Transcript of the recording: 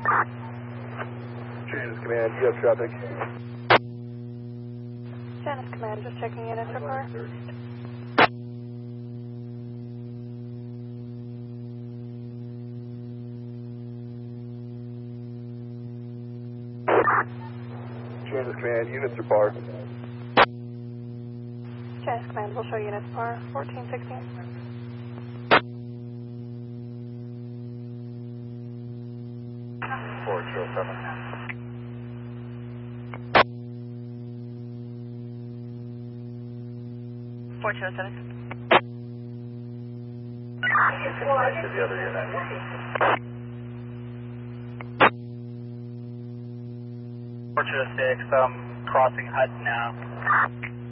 Janice Command, you have traffic. Janice Command, just checking in so far. Janice Command, units are par. Janice Command, we'll show units par 1416. Four two oh seven. To the other unit. 4206, crossing Hudson now.